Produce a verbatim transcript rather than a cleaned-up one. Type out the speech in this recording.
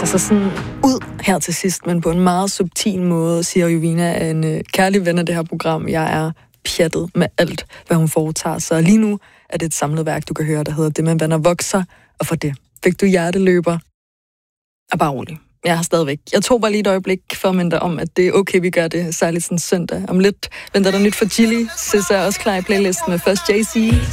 så sådan ud her til sidst, men på en meget subtil måde, siger Jovina, er en øh, kærlig ven af det her program. Jeg er pjattet med alt, hvad hun foretager. Så lige nu er det et samlet værk, du kan høre, der hedder Det, man vander vokser, og for det fik du hjerteløber. Og bare rolig. Jeg har stadigvæk. Jeg tog bare lige et øjeblik for at minde dig om, at det er okay, vi gør det, særligt sådan søndag. Om lidt venter der nyt for Gilly. Sissa er også klar i playlisten med først Jay-Z.